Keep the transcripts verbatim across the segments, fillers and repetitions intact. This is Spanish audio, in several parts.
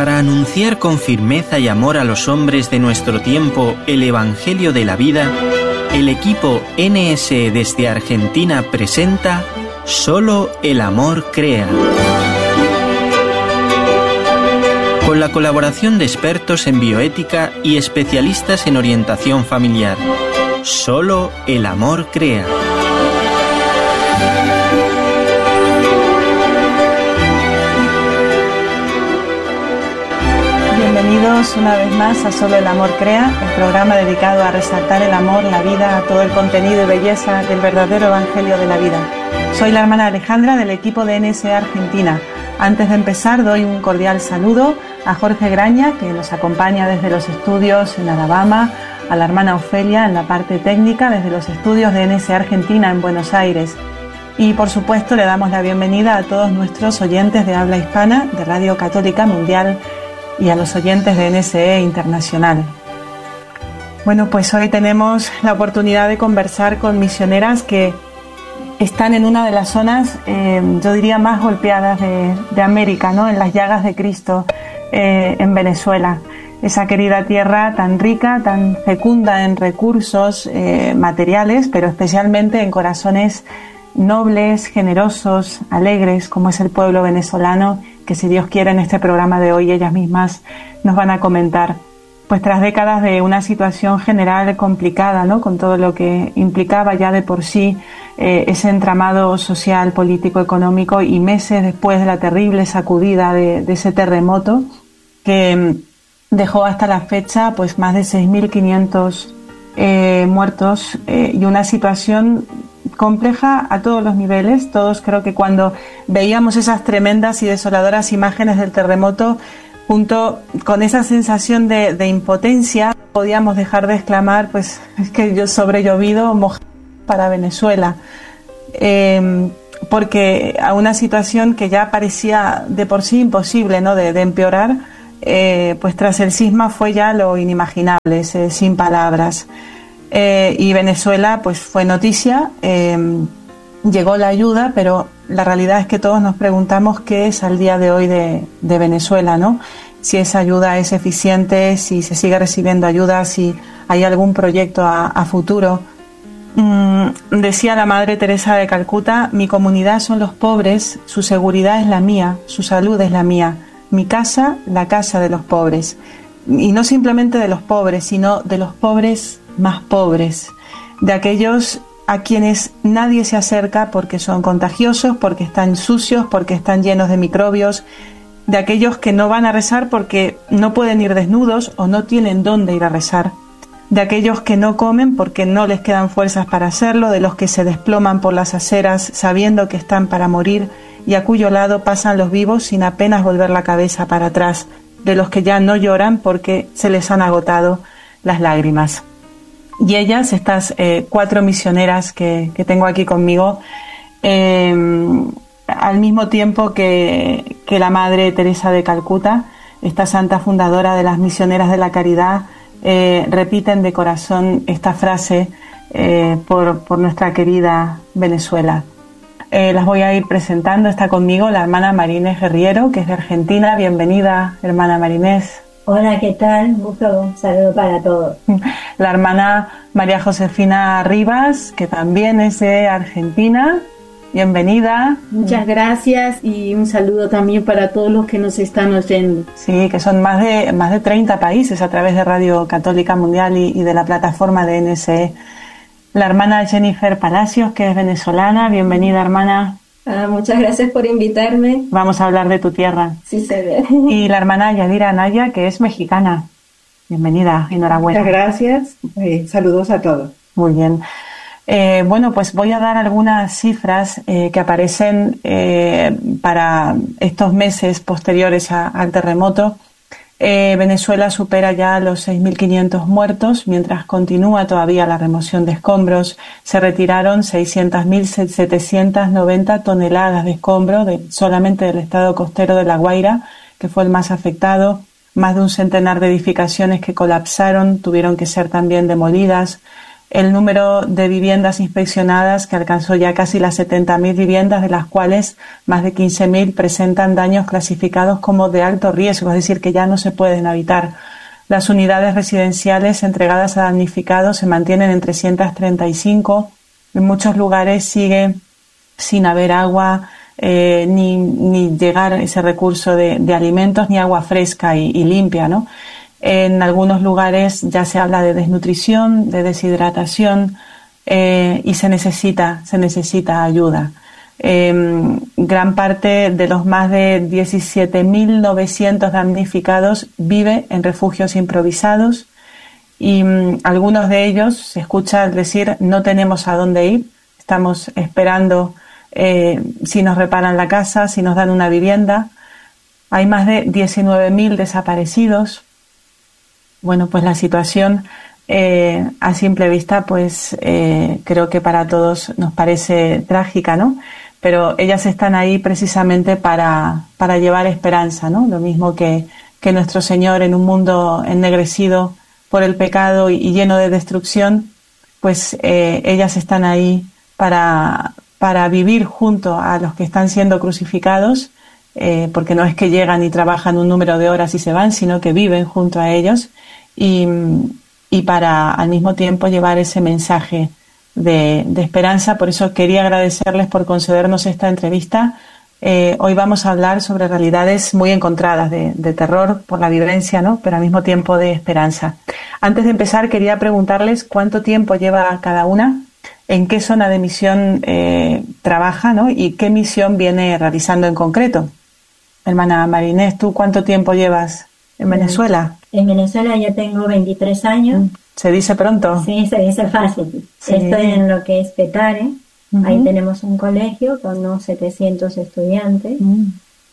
Para anunciar con firmeza y amor a los hombres de nuestro tiempo el Evangelio de la vida, el equipo N S E desde Argentina presenta Solo el amor crea. Con la colaboración de expertos en bioética y especialistas en orientación familiar. Solo el amor crea. Bienvenidos una vez más a Solo el amor crea, el programa dedicado a resaltar el amor, la vida, todo el contenido y belleza del verdadero Evangelio de la vida. Soy la hermana Alejandra del equipo de N S E Argentina. Antes de empezar doy un cordial saludo a Jorge Graña, que nos acompaña desde los estudios en Alabama, a la hermana Ofelia en la parte técnica desde los estudios de N S E Argentina en Buenos Aires. Y por supuesto le damos la bienvenida a todos nuestros oyentes de habla hispana de Radio Católica Mundial y a los oyentes de N S E Internacional. Bueno, pues hoy tenemos la oportunidad de conversar con misioneras que están en una de las zonas, eh, yo diría, más golpeadas de, de América, ¿no? En las llagas de Cristo, eh, en Venezuela. Esa querida tierra tan rica, tan fecunda en recursos eh, materiales, pero especialmente en corazones nobles, generosos, alegres, como es el pueblo venezolano, que si Dios quiere en este programa de hoy ellas mismas nos van a comentar. Pues tras décadas de una situación general complicada, ¿no? Con todo lo que implicaba ya de por sí eh, ese entramado social, político, económico, y meses después de la terrible sacudida de, de ese terremoto que dejó hasta la fecha pues más de seis mil quinientos eh, muertos eh, y una situación compleja a todos los niveles. Todos creo que cuando veíamos esas tremendas y desoladoras imágenes del terremoto, junto con esa sensación de, de impotencia, no podíamos dejar de exclamar, pues es que yo sobre llovido mojado para Venezuela, eh, porque a una situación que ya parecía de por sí imposible, ¿no? de, de empeorar, eh, pues tras el sisma fue ya lo inimaginable, ese sin palabras. Eh, y Venezuela pues fue noticia, eh, llegó la ayuda, pero la realidad es que todos nos preguntamos qué es al día de hoy de, de Venezuela, ¿no? Si esa ayuda es eficiente, si se sigue recibiendo ayuda, si hay algún proyecto a, a futuro. Mm, decía la Madre Teresa de Calcuta: mi comunidad son los pobres, su seguridad es la mía, su salud es la mía, mi casa, la casa de los pobres. Y no simplemente de los pobres, sino de los pobres más pobres, de aquellos a quienes nadie se acerca porque son contagiosos, porque están sucios, porque están llenos de microbios, de aquellos que no van a rezar porque no pueden ir desnudos o no tienen dónde ir a rezar, de aquellos que no comen porque no les quedan fuerzas para hacerlo, de los que se desploman por las aceras sabiendo que están para morir y a cuyo lado pasan los vivos sin apenas volver la cabeza para atrás, de los que ya no lloran porque se les han agotado las lágrimas. Y ellas, estas eh, cuatro misioneras que, que tengo aquí conmigo, eh, al mismo tiempo que, que la Madre Teresa de Calcuta, esta santa fundadora de las Misioneras de la Caridad, eh, repiten de corazón esta frase eh, por, por nuestra querida Venezuela. Eh, las voy a ir presentando. Está conmigo la hermana Marinés Guerriero, que es de Argentina. Bienvenida, hermana Marinés. Hola, ¿qué tal? Gusto, un saludo para todos. La hermana María Josefina Rivas, que también es de Argentina. Bienvenida. Muchas gracias y un saludo también para todos los que nos están oyendo. Sí, que son más de más de treinta países a través de Radio Católica Mundial y, y de la plataforma de N S E. La hermana Jennifer Palacios, que es venezolana. Bienvenida, hermana. Ah, muchas gracias por invitarme. Vamos a hablar de tu tierra. Sí, se ve. Y la hermana Yadira Anaya, que es mexicana. Bienvenida, enhorabuena. Muchas gracias. Eh, saludos a todos. Muy bien. Eh, bueno, pues voy a dar algunas cifras eh, que aparecen eh, para estos meses posteriores a, al terremoto. Eh, Venezuela supera ya los seis mil quinientos muertos, mientras continúa todavía la remoción de escombros. Se retiraron seiscientas mil setecientas noventa toneladas de escombro de, solamente del estado costero de La Guaira, que fue el más afectado. Más de un centenar de edificaciones que colapsaron, tuvieron que ser también demolidas. el número de viviendas inspeccionadas, que alcanzó ya casi las setenta mil viviendas, de las cuales más de quince mil presentan daños clasificados como de alto riesgo, es decir, que ya no se pueden habitar. Las unidades residenciales entregadas a damnificados se mantienen en trescientas treinta y cinco. En muchos lugares sigue sin haber agua, eh, ni, ni llegar ese recurso de, de alimentos, ni agua fresca y, y limpia, ¿no? En algunos lugares ya se habla de desnutrición, de deshidratación, eh, y se necesita, se necesita ayuda. Eh, gran parte de los más de diecisiete mil novecientos damnificados vive en refugios improvisados y um, algunos de ellos se escucha decir no tenemos a dónde ir, estamos esperando eh, si nos reparan la casa, si nos dan una vivienda. Hay más de diecinueve mil desaparecidos. Bueno, pues la situación eh, a simple vista, pues eh, creo que para todos nos parece trágica, ¿no? Pero ellas están ahí precisamente para, para llevar esperanza, ¿no? Lo mismo que, que nuestro Señor en un mundo ennegrecido por el pecado y, y lleno de destrucción, pues eh, ellas están ahí para, para vivir junto a los que están siendo crucificados, eh, porque no es que llegan y trabajan un número de horas y se van, sino que viven junto a ellos. Y, y para al mismo tiempo llevar ese mensaje de, de esperanza. Por eso quería agradecerles por concedernos esta entrevista. Eh, hoy vamos a hablar sobre realidades muy encontradas de, de terror por la vivencia, ¿no? Pero al mismo tiempo de esperanza. Antes de empezar quería preguntarles cuánto tiempo lleva cada una, en qué zona de misión eh, trabaja, ¿no? Y qué misión viene realizando en concreto. Hermana Marinés, ¿tú cuánto tiempo llevas en Venezuela? En Venezuela ya tengo veintitrés años. ¿Se dice pronto? Sí, se dice fácil. Sí. Estoy en lo que es Petare. Uh-huh. Ahí tenemos un colegio con unos setecientos estudiantes uh-huh.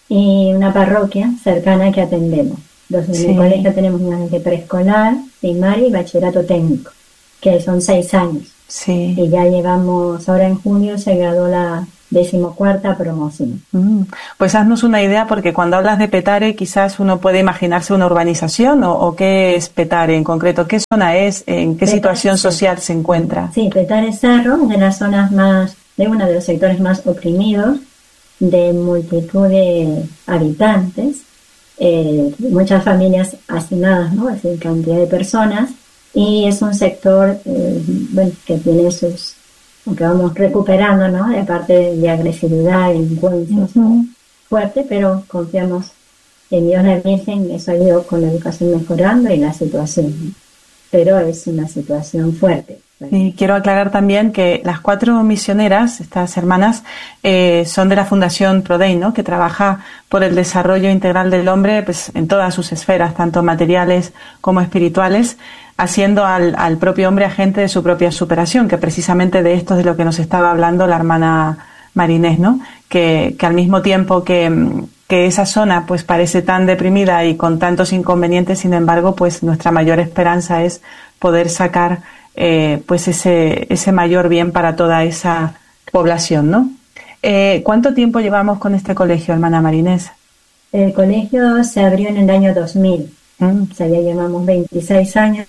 y una parroquia cercana que atendemos. Entonces, Sí. en el colegio tenemos una de preescolar, primaria y bachillerato técnico, que son seis años. Sí. Y ya llevamos, ahora en junio se graduó la decimocuarta promoción. Mm. Pues haznos una idea, porque cuando hablas de Petare quizás uno puede imaginarse una urbanización, o, o qué es Petare en concreto, qué zona es, en qué Petare, situación sí. social se encuentra. Sí, Petare Cerro, de las zonas más, de uno de los sectores más oprimidos, de multitud de habitantes, eh, muchas familias hacinadas, ¿no? Es decir, cantidad de personas, y es un sector eh, bueno, que tiene sus, aunque vamos recuperando, ¿no? De parte de, de agresividad, delincuencia, Uh-huh. fuerte, pero confiamos en Dios, la Virgen, eso ha ido con la educación mejorando y la situación, pero es una situación fuerte. Y quiero aclarar también que las cuatro misioneras, estas hermanas, eh, son de la Fundación Prodei, ¿no? Que trabaja por el desarrollo integral del hombre, pues en todas sus esferas, tanto materiales como espirituales, haciendo al, al propio hombre agente de su propia superación, que precisamente de esto es de lo que nos estaba hablando la hermana Marinés, ¿no? Que, que al mismo tiempo que, que esa zona pues parece tan deprimida y con tantos inconvenientes, sin embargo, pues nuestra mayor esperanza es poder sacar eh, pues ese, ese mayor bien para toda esa población, ¿no? Eh, ¿Cuánto tiempo llevamos con este colegio, hermana Marinés? El colegio se abrió en el año dos mil. Mm. O sea, ya llevamos veintiséis años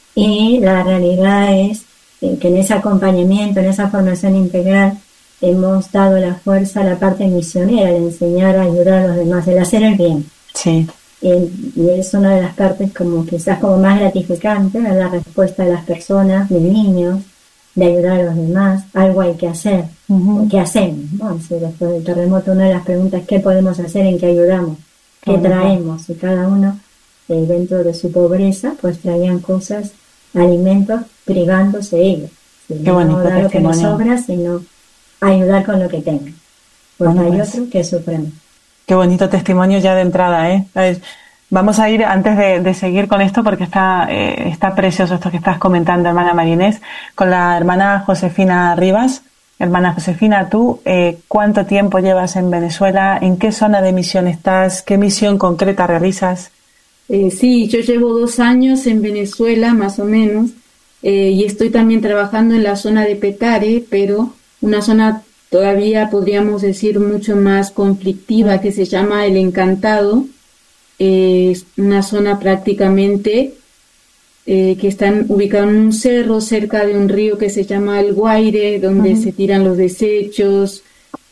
y la realidad es eh, que en ese acompañamiento, en esa formación integral, hemos dado la fuerza a la parte misionera, el enseñar a ayudar a los demás, el hacer el bien. Sí. Y, y es una de las partes como quizás como más gratificante, ¿no? La respuesta de las personas, de niños, de ayudar a los demás. Algo hay que hacer. Uh-huh. ¿Qué hacemos? ¿No? Si después del terremoto una de las preguntas es ¿qué podemos hacer? ¿En qué ayudamos? ¿Qué Uh-huh. traemos? Y cada uno eh, dentro de su pobreza pues traían cosas, alimentos, privándose ellos. Si Qué no bonito dar lo que nos testimonio. sobra, sino ayudar con lo que tengan. Porque Bueno, hay pues, otros que sufren. Qué bonito testimonio ya de entrada, ¿eh? A ver, vamos a ir, antes de, de seguir con esto, porque está, eh, está precioso esto que estás comentando, hermana Marinés, con la hermana Josefina Rivas. Hermana Josefina, tú, eh, ¿cuánto tiempo llevas en Venezuela? ¿En qué zona de misión estás? ¿Qué misión concreta realizas? Eh, sí, yo llevo dos años en Venezuela, más o menos, eh, y estoy también trabajando en la zona de Petare, pero una zona todavía podríamos decir mucho más conflictiva, que se llama El Encantado. Eh, es una zona prácticamente eh, que están ubicados en un cerro cerca de un río que se llama El Guaire, donde uh-huh. se tiran los desechos.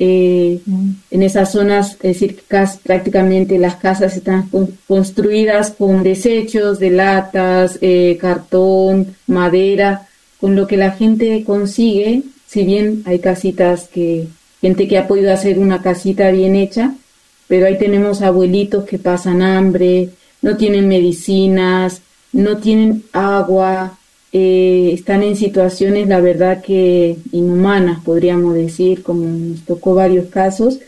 Eh, uh-huh. En esas zonas, es decir, cas- prácticamente las casas están con- construidas con desechos de latas, eh, cartón, madera, con lo que la gente consigue. Si bien hay casitas que, gente que ha podido hacer una casita bien hecha, pero ahí tenemos abuelitos que pasan hambre, no tienen medicinas, no tienen agua, eh, están en situaciones, la verdad, que inhumanas, podríamos decir, como nos tocó varios casos.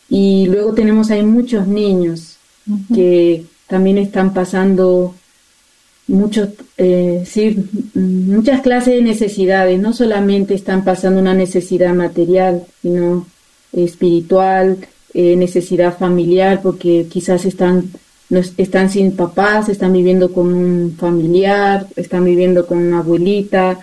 Y luego tenemos ahí muchos niños uh-huh. que también están pasando muchos, eh, sí, muchas clases de necesidades. No solamente están pasando una necesidad material, sino espiritual, eh, necesidad familiar, porque quizás están, no, están sin papás, están viviendo con un familiar, están viviendo con una abuelita,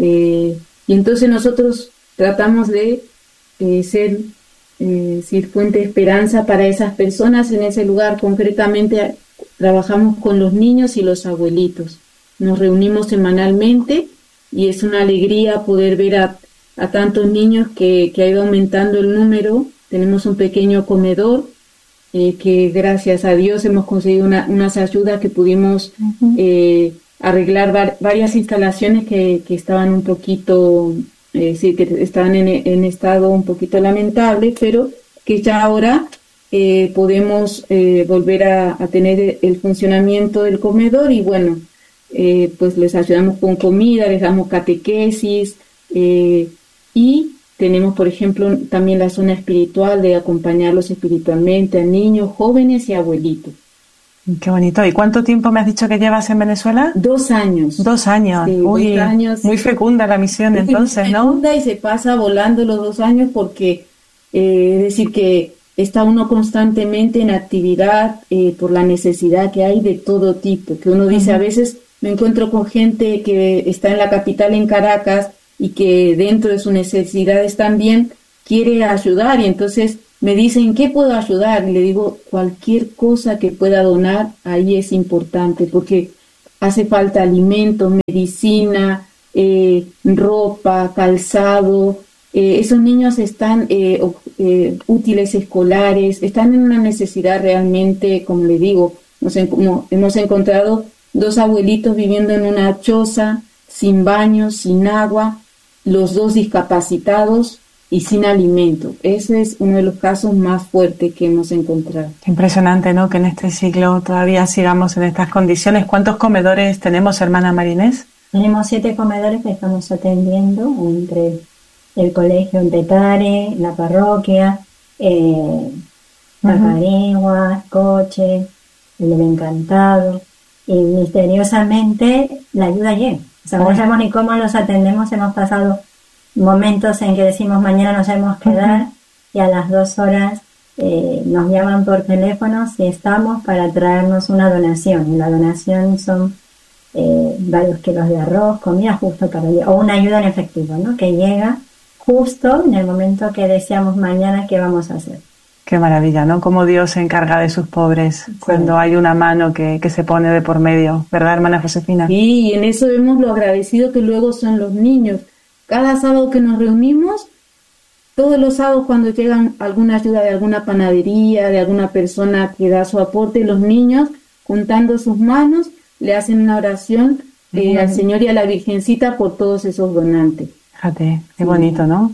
eh, y entonces nosotros tratamos de eh, ser eh, ser fuente de esperanza para esas personas en ese lugar. Concretamente trabajamos con los niños y los abuelitos. Nos reunimos semanalmente y es una alegría poder ver a, a tantos niños que, que ha ido aumentando el número. Tenemos un pequeño comedor eh, que gracias a Dios hemos conseguido una, unas ayudas que pudimos uh-huh. eh, arreglar var, varias instalaciones que, que estaban un poquito, eh, sí, que estaban en, en estado un poquito lamentable, pero que ya ahora eh, podemos eh, volver a, a tener el funcionamiento del comedor y bueno, eh, pues les ayudamos con comida, les damos catequesis eh, y tenemos, por ejemplo, también la zona espiritual de acompañarlos espiritualmente a niños, jóvenes y abuelitos. Qué bonito. ¿Y cuánto tiempo me has dicho que llevas en Venezuela? Dos años. Dos años. Sí, Uy, dos años. Muy fecunda la misión Muy entonces, ¿no? Fecunda y se pasa volando los dos años porque, eh, es decir, que está uno constantemente en actividad eh, por la necesidad que hay de todo tipo. Que uno dice, uh-huh. a veces me encuentro con gente que está en la capital, en Caracas, y que dentro de sus necesidades también quiere ayudar y entonces me dicen, ¿qué puedo ayudar? Y le digo, cualquier cosa que pueda donar, ahí es importante, porque hace falta alimento, medicina, eh, ropa, calzado. Eh, esos niños están eh, eh, útiles escolares, están en una necesidad realmente, como le digo, nos en, como hemos encontrado dos abuelitos viviendo en una choza, sin baño, sin agua, los dos discapacitados y sin alimento. Ese es uno de los casos más fuertes que hemos encontrado. Impresionante, ¿no? Que en este siglo todavía sigamos en estas condiciones. ¿Cuántos comedores tenemos, hermana Marinés? Tenemos siete comedores que estamos atendiendo entre el colegio en Petare, la parroquia, eh, Tacaregua, uh-huh. Coche, el del Encantado, y misteriosamente la ayuda llega. O sea, no sabemos ni cómo los atendemos, hemos pasado momentos en que decimos mañana nos debemos quedar uh-huh. y a las dos horas eh, nos llaman por teléfono si estamos para traernos una donación. Y la donación son eh, varios kilos de arroz, comida justo para el día, o una ayuda en efectivo, ¿no? Que llega justo en el momento que deseamos mañana qué vamos a hacer. Qué maravilla, ¿no? Cómo Dios se encarga de sus pobres sí. cuando hay una mano que, que se pone de por medio, ¿verdad, hermana Josefina? Sí, y en eso vemos lo agradecido que luego son los niños. Cada sábado que nos reunimos, todos los sábados cuando llegan alguna ayuda de alguna panadería, de alguna persona que da su aporte, los niños, juntando sus manos, le hacen una oración eh, uh-huh. al Señor y a la Virgencita por todos esos donantes. Fíjate, qué sí. bonito, ¿no?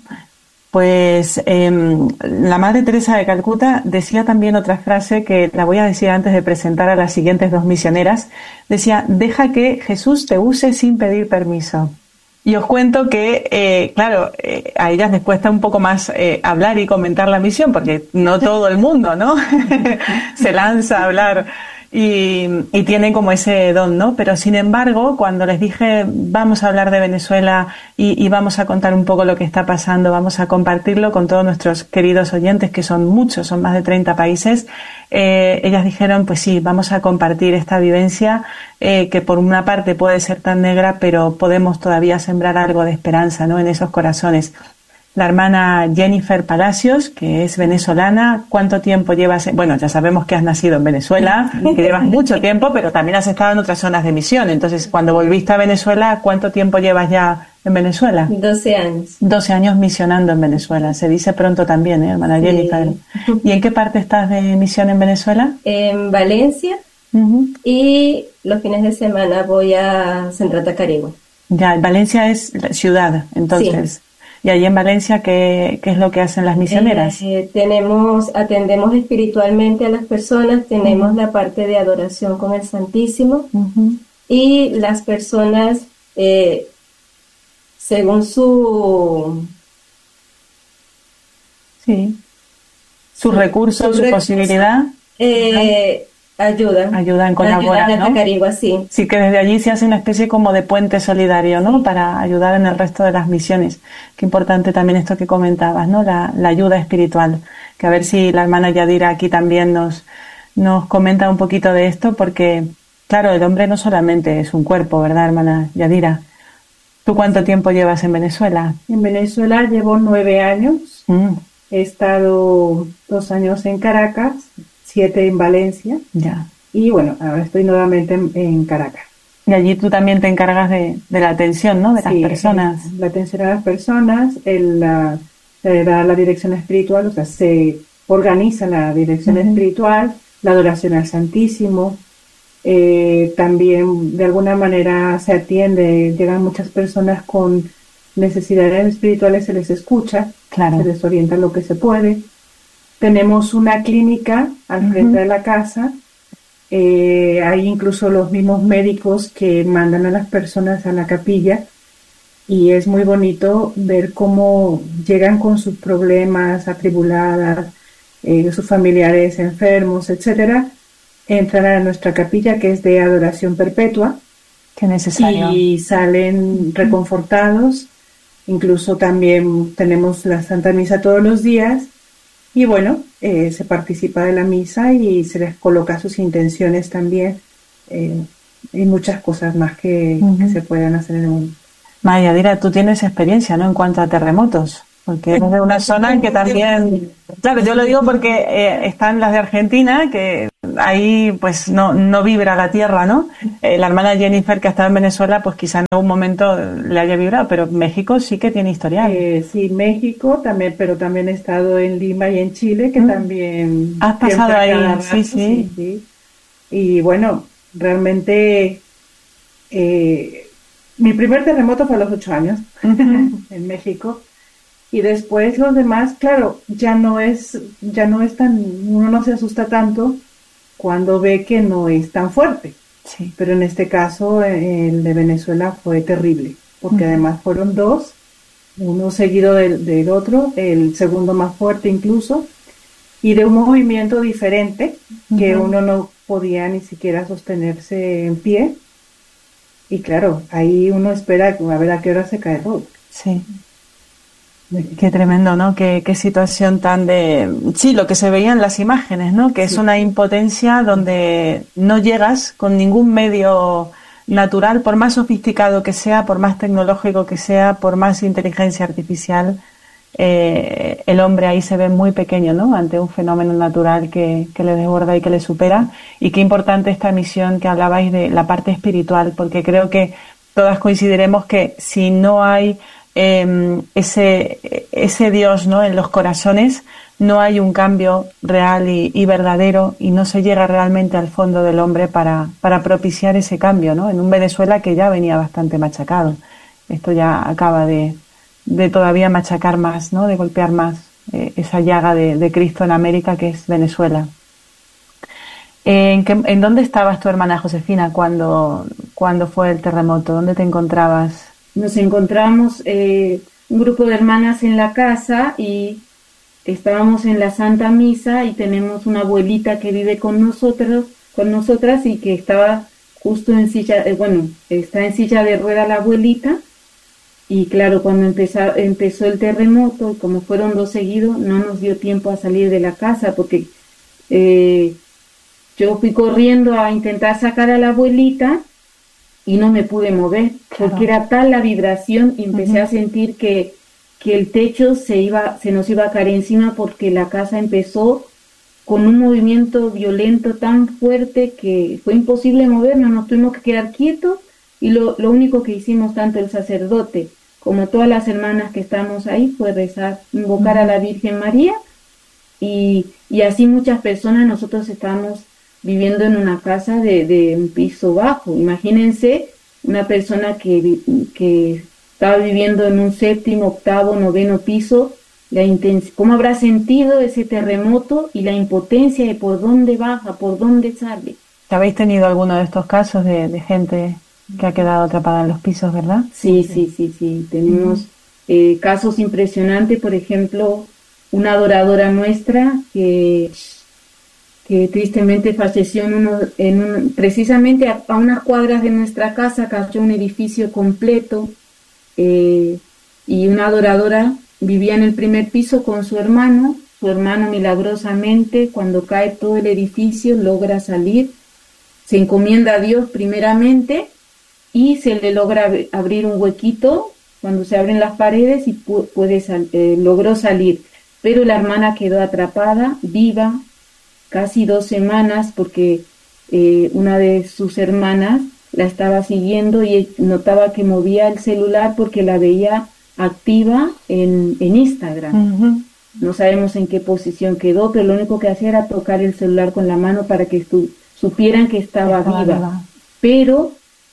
Pues eh, la Madre Teresa de Calcuta decía también otra frase que la voy a decir antes de presentar a las siguientes dos misioneras. Decía, deja que Jesús te use sin pedir permiso. Y os cuento que, eh, claro, eh, a ellas les cuesta un poco más eh, hablar y comentar la misión, porque no todo el mundo, ¿no? se lanza a hablar y, y tiene como ese don, ¿no? Pero sin embargo, cuando les dije vamos a hablar de Venezuela y, y vamos a contar un poco lo que está pasando, vamos a compartirlo con todos nuestros queridos oyentes, que son muchos, son más de treinta países, eh, ellas dijeron, pues sí, vamos a compartir esta vivencia eh, que por una parte puede ser tan negra, pero podemos todavía sembrar algo de esperanza, ¿no? En esos corazones. la hermana Jennifer Palacios, que es venezolana. ¿Cuánto tiempo llevas? En... Bueno, ya sabemos que has nacido en Venezuela, que llevas mucho tiempo, pero también has estado en otras zonas de misión. Entonces, cuando volviste a Venezuela, ¿cuánto tiempo llevas ya en Venezuela? doce años. doce años misionando en Venezuela. Se dice pronto también, ¿eh, hermana sí. Jennifer? ¿Y en qué parte estás de misión en Venezuela? En Valencia. Uh-huh. Y los fines de semana voy a Central Tacarigua. Ya, Valencia es ciudad, entonces. Sí. ¿Y allí en Valencia qué, qué es lo que hacen las misioneras? Eh, tenemos, atendemos espiritualmente a las personas, tenemos uh-huh. la parte de adoración con el Santísimo uh-huh. y las personas, eh, según su... Sí. Sus recursos, su, su recursos, posibilidad. Eh, Ayudan. Ayudan, colaboran, ayudan a ¿no? Tacarigua, sí. Sí, que desde allí se hace una especie como de puente solidario, ¿no? Sí. Para ayudar en el resto de las misiones. Qué importante también esto que comentabas, ¿no? La, la ayuda espiritual. Que a ver si la hermana Yadira aquí también nos, nos comenta un poquito de esto, porque, claro, el hombre no solamente es un cuerpo, ¿verdad, hermana Yadira? ¿Tú cuánto tiempo llevas en Venezuela? En Venezuela llevo nueve años. Mm. He estado dos años en Caracas, siete en Valencia, ya. Y bueno, ahora estoy nuevamente en, en Caracas. Y allí tú también te encargas de, de la atención, ¿no? De sí, las personas. La atención a las personas, el, la, se da la dirección espiritual, o sea, se organiza la dirección uh-huh. espiritual, la adoración al Santísimo, eh, también de alguna manera se atiende, llegan muchas personas con necesidades espirituales, se les escucha, claro. Se les orienta lo que se puede. Tenemos una clínica al frente uh-huh. de la casa, eh, hay incluso los mismos médicos que mandan a las personas a la capilla y es muy bonito ver cómo llegan con sus problemas, atribuladas, eh, sus familiares enfermos, etcétera, entran a nuestra capilla que es de adoración perpetua. Qué necesario. Y salen reconfortados, incluso también tenemos la Santa Misa todos los días. Y bueno, eh, se participa de la misa y se les coloca sus intenciones también eh, y muchas cosas más que, uh-huh. que se pueden hacer en el mundo. Maya, Yadira, tú tienes experiencia, ¿no? En cuanto a terremotos, porque eres de una zona en que también... Claro, yo lo digo porque eh, están las de Argentina, que ahí pues no, no vibra la tierra, ¿no? Eh, la hermana Jennifer, que ha estado en Venezuela, pues quizá en algún momento le haya vibrado, pero México sí que tiene historial. Eh, sí, México también, pero también he estado en Lima y en Chile, que mm. también... Has pasado ahí, rato, sí, sí, sí, sí. Y bueno, realmente... Eh, mi primer terremoto fue a los ocho años uh-huh. en México. Y después los demás, claro, ya no es, ya no es tan, uno no se asusta tanto cuando ve que no es tan fuerte. Sí. Pero en este caso, el de Venezuela fue terrible, porque uh-huh. además fueron dos, uno seguido del, del otro, el segundo más fuerte incluso, y de un movimiento diferente, uh-huh. que uno no podía ni siquiera sostenerse en pie. Y claro, ahí uno espera a ver a qué hora se cae todo. Sí. Qué tremendo, ¿no? Qué, qué situación tan de... Sí, lo que se veía en las imágenes, ¿no? Que es sí. una impotencia donde no llegas con ningún medio natural, por más sofisticado que sea, por más tecnológico que sea, por más inteligencia artificial, eh, el hombre ahí se ve muy pequeño, ¿no? Ante un fenómeno natural que, que le desborda y que le supera. Y qué importante esta misión que hablabais de la parte espiritual, porque creo que todas coincidiremos que si no hay eh, ese, ese Dios, ¿no? En los corazones, no hay un cambio real y, y verdadero, y no se llega realmente al fondo del hombre para, para propiciar ese cambio, ¿no? En un Venezuela que ya venía bastante machacado. Esto ya acaba de, de todavía machacar más, ¿no? De golpear más eh, esa llaga de, de Cristo en América, que es Venezuela. ¿En, qué, ¿En dónde estabas tu hermana Josefina cuando, cuando fue el terremoto? ¿Dónde te encontrabas? Nos encontramos eh, un grupo de hermanas en la casa y estábamos en la Santa Misa, y tenemos una abuelita que vive con nosotros, con nosotras, y que estaba justo en silla, eh, bueno, está en silla de rueda la abuelita. Y claro, cuando empezó, empezó el terremoto, como fueron dos seguidos, no nos dio tiempo a salir de la casa, porque eh, yo fui corriendo a intentar sacar a la abuelita y no me pude mover, claro. Porque era tal la vibración, y empecé uh-huh. a sentir que, que el techo se iba, se nos iba a caer encima porque la casa empezó con un movimiento violento tan fuerte que fue imposible movernos, nos tuvimos que quedar quietos y lo, lo único que hicimos tanto el sacerdote como todas las hermanas que estamos ahí fue rezar, invocar a la Virgen María y, y así muchas personas. Nosotros estamos viviendo en una casa de, de un piso bajo. Imagínense una persona que, que estaba viviendo en un séptimo, octavo, noveno piso, la intens- cómo habrá sentido ese terremoto y la impotencia de por dónde baja, por dónde sale. ¿Habéis tenido alguno de estos casos de, de gente que ha quedado atrapada en los pisos, verdad? Sí, sí, sí, sí. Tenemos uh-huh. eh, casos impresionantes, por ejemplo, una adoradora nuestra que, que tristemente falleció en uno, en un, precisamente a, a unas cuadras de nuestra casa, cayó un edificio completo eh, y una adoradora vivía en el primer piso con su hermano. Su hermano milagrosamente, cuando cae todo el edificio, logra salir, se encomienda a Dios primeramente y se le logra abrir un huequito cuando se abren las paredes y pu- puede sal- eh, logró salir. Pero la hermana quedó atrapada, viva, casi dos semanas, porque eh, una de sus hermanas la estaba siguiendo y notaba que movía el celular porque la veía activa en, en Instagram. Uh-huh. No sabemos en qué posición quedó, pero lo único que hacía era tocar el celular con la mano para que estu- supieran que estaba, estaba viva. viva. Pero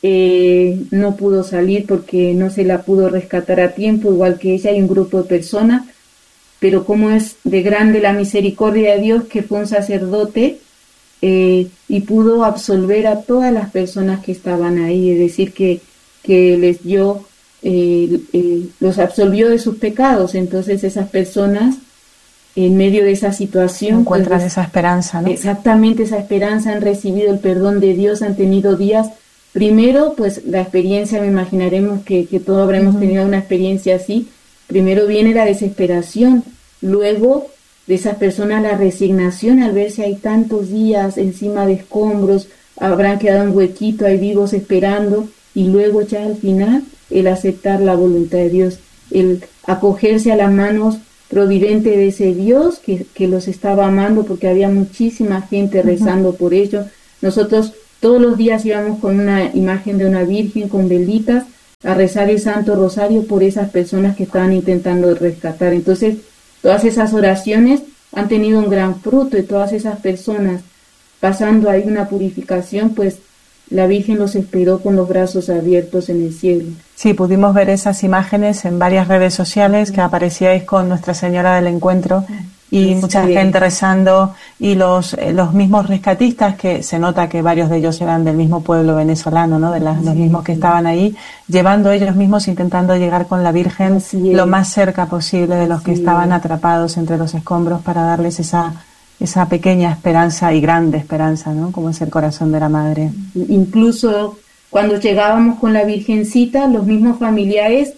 eh, no pudo salir porque no se la pudo rescatar a tiempo, igual que ella y un grupo de personas. Pero como es de grande la misericordia de Dios, que fue un sacerdote eh, y pudo absolver a todas las personas que estaban ahí, es decir, que, que les dio, eh, eh, los absolvió de sus pecados. Entonces esas personas, en medio de esa situación, encuentran pues, esa esperanza, ¿no? Exactamente, esa esperanza, han recibido el perdón de Dios, han tenido días. Primero, pues la experiencia, me imaginaremos que, que todos habremos uh-huh. tenido una experiencia así. Primero viene la desesperación, luego de esas personas la resignación al ver si hay tantos días encima de escombros, habrán quedado un huequito ahí vivos esperando, y luego ya al final el aceptar la voluntad de Dios, el acogerse a las manos providente de ese Dios que, que los estaba amando, porque había muchísima gente rezando uh-huh. por ellos. Nosotros todos los días íbamos con una imagen de una virgen con velitas a rezar el Santo Rosario por esas personas que estaban intentando rescatar. Entonces, todas esas oraciones han tenido un gran fruto, y todas esas personas pasando ahí una purificación, pues la Virgen los esperó con los brazos abiertos en el cielo. Sí, pudimos ver esas imágenes en varias redes sociales, que aparecíais con Nuestra Señora del Encuentro y sí, mucha gente rezando, y los eh, los mismos rescatistas, que se nota que varios de ellos eran del mismo pueblo venezolano, ¿no? De las, sí, los mismos que estaban ahí, llevando ellos mismos, intentando llegar con la Virgen lo más cerca posible de los que sí. estaban atrapados entre los escombros, para darles esa esa pequeña esperanza y grande esperanza, ¿no? Como es el corazón de la Madre. Incluso cuando llegábamos con la Virgencita, los mismos familiares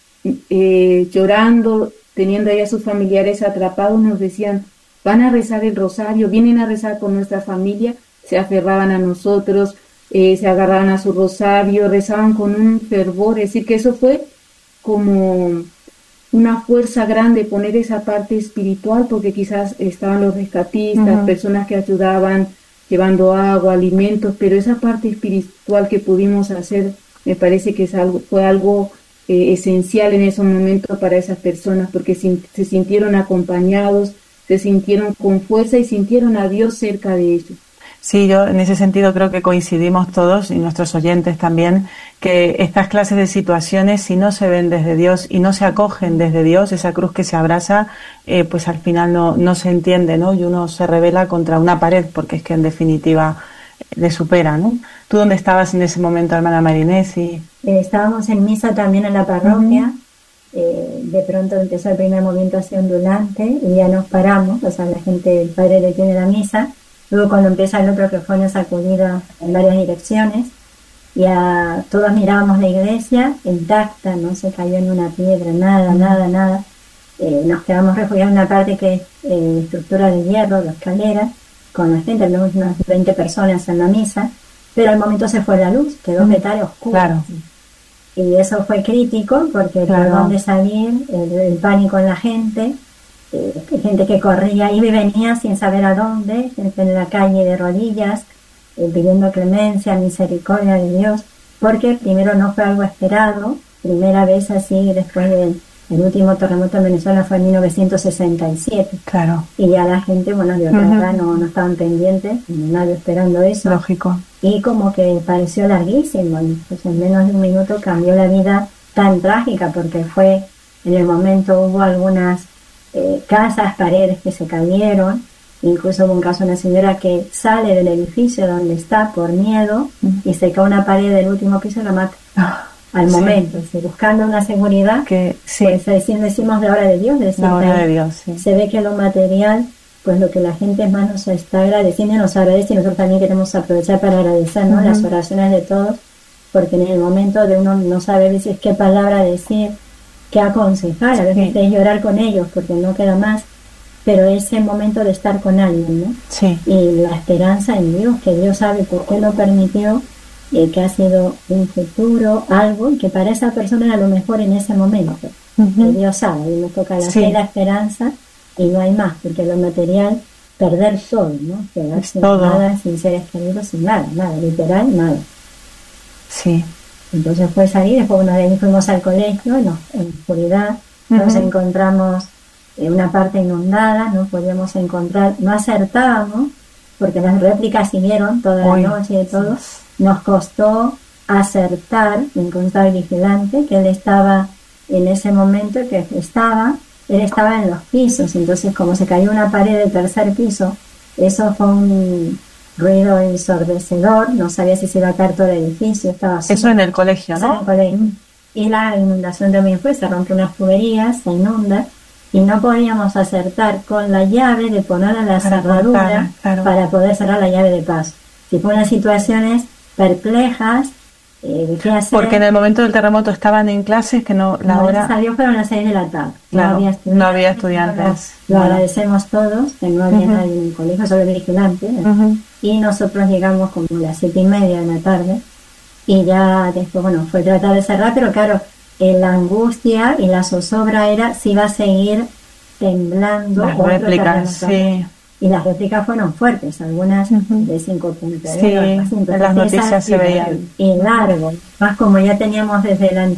eh, llorando, teniendo ahí a sus familiares atrapados, nos decían: van a rezar el rosario, vienen a rezar por nuestra familia. Se aferraban a nosotros, eh, se agarraban a su rosario, rezaban con un fervor. Es decir, que eso fue como una fuerza grande, poner esa parte espiritual, porque quizás estaban los rescatistas, uh-huh. personas que ayudaban llevando agua, alimentos, pero esa parte espiritual que pudimos hacer, me parece que es algo, fue algo eh, esencial en esos momentos para esas personas, porque sin, se sintieron acompañados, se sintieron con fuerza y sintieron a Dios cerca de ellos. Sí, yo en ese sentido creo que coincidimos todos, y nuestros oyentes también, que estas clases de situaciones, si no se ven desde Dios y no se acogen desde Dios, esa cruz que se abraza, eh, pues al final no, no se entiende, ¿no? Y uno se revela contra una pared, porque es que en definitiva le supera, ¿no? ¿Tú dónde estabas en ese momento, hermana Marinés? Y... Eh, estábamos en misa también en la parroquia. Uh-huh. eh, de pronto empezó el primer movimiento así ondulante y ya nos paramos, o sea, la gente, el padre detiene la misa. Luego cuando empieza el otro, que fue una sacudida en varias direcciones, y a todos mirábamos la iglesia intacta, no se cayó en una piedra, nada, nada, nada. Eh, nos quedamos refugiados en una parte que es eh, estructura de hierro, de escalera, con la gente, tenemos unas veinte personas en la misa, pero al momento se fue la luz, quedó metal oscuro. Claro. y eso fue crítico porque Claro. por dónde salir, el, el pánico en la gente, eh, gente que corría, iba y venía sin saber a dónde, gente en la calle de rodillas, eh, pidiendo clemencia, misericordia de Dios, porque primero no fue algo esperado, primera vez así después del el último terremoto en Venezuela fue en mil novecientos sesenta y siete, Claro, y ya la gente, bueno, de otra Ujú. edad no, no estaban pendientes, nadie esperando eso, lógico. y como que pareció larguísimo, y pues en menos de un minuto cambió la vida tan trágica, porque fue, en el momento hubo algunas eh, casas, paredes que se cayeron, incluso hubo un caso de una señora que sale del edificio donde está por miedo y se cae una pared del último piso y la mata Ah, al sí. momento, o sea, buscando una seguridad, Que sí, pues decimos, decimos de obra de Dios, decir, la obra que de Dios, sí. se ve que lo material, pues lo que la gente más nos está agradeciendo, nos agradece, y nosotros también queremos aprovechar para agradecer, ¿no? Ujú. Las oraciones de todos, porque en el momento de uno no sabe a veces qué palabra decir, qué aconsejar, a veces Sí. es llorar con ellos porque no queda más, pero es el momento de estar con alguien, ¿no? Sí, Y la esperanza en Dios, que Dios sabe por qué lo permitió, y que ha sido un futuro, algo, y que para esa persona era lo mejor en ese momento. Que Ujú. Dios sabe, y nos toca la Sí. fe y la esperanza, y no hay más, porque lo material, perder todo, ¿no? Quedar Es sin todo. nada, sin seres queridos, sin nada, nada, literal, nada. sí. Entonces fue salir, después bueno, de ahí fuimos al colegio, no, en oscuridad, nos Ujú. encontramos en una parte inundada, no podíamos encontrar, no acertábamos, porque las réplicas siguieron toda Uy. la noche y todo, nos costó acertar, encontrar el vigilante, que él estaba en ese momento que estaba, él estaba en los pisos, entonces como se cayó una pared del tercer piso, eso fue un ruido ensordecedor, no sabía si se iba a caer todo el edificio, estaba Eso en el colegio, Eso en ¿no? el colegio. Y la inundación también fue, se rompe unas tuberías, se inunda, y no podíamos acertar con la llave de poner a la Para cerradura cortar, claro. para poder cerrar la llave de paso. Si fue unas situaciones perplejas, eh, de qué hacer. Porque en el momento del terremoto estaban en clases que no, la No, hora... salió fueron las seis de la tarde. Claro, no había estudiantes. no había estudiantes. Lo Bueno. agradecemos todos, que no había Ujú. nadie en el colegio, solo el vigilante. ¿eh? Ujú. Y nosotros llegamos como a las siete y media de la tarde, y ya después, bueno, fue tratar de cerrar, pero claro, eh, la angustia y la zozobra era si iba a seguir temblando. Las otro réplicas, terremoto. sí. Y las réplicas fueron fuertes, algunas Ujú. de cinco puntos. Sí, en las noticias se veían. Y largo, más como ya teníamos desde la